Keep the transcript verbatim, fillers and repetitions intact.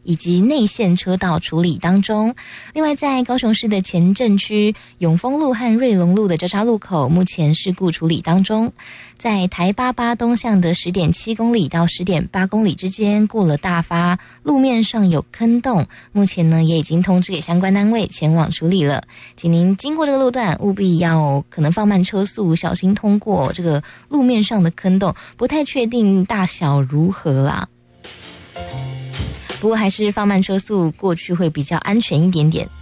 以及内线车道处理当中。另外在高雄市的前镇区永丰路和瑞隆路的交叉路口目前事故处理当中。在台八八东向的 十点七公里到 十点八公里之间过了大发，路面上有坑洞，目前呢也已经通知给相关单位前往处理了，请您经过这个路段务必要可能放慢车速，小心通过这个路面上的坑洞，不太确定大小如何啦，不过还是放慢车速过去会比较安全一点点。